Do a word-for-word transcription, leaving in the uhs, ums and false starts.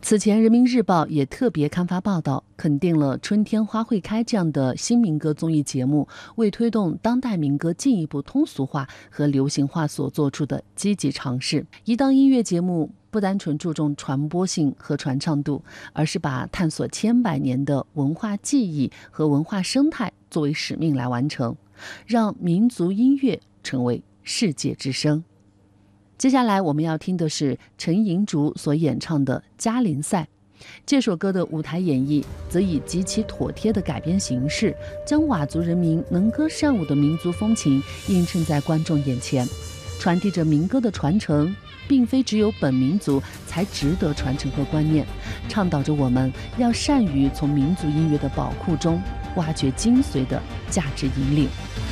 此前人民日报也特别刊发报道，肯定了春天花会开这样的新民歌综艺节目为推动当代民歌进一步通俗化和流行化所做出的积极尝试。一档音乐节目不单纯注重传播性和传唱度，而是把探索千百年的文化记忆和文化生态作为使命来完成，让民族音乐成为世界之声。接下来我们要听的是陈银竹所演唱的《嘉陵赛》。这首歌的舞台演绎则以极其妥帖的改编形式，将佤族人民能歌善舞的民族风情映衬在观众眼前，传递着民歌的传承并非只有本民族才值得传承和观念，倡导着我们要善于从民族音乐的宝库中挖掘精髓的价值引领。